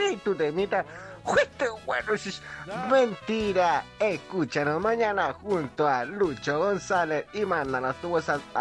pedí tu temita. Fuiste bueno, mentira. Escúchanos mañana junto a Lucho González y mándanos tu WhatsApp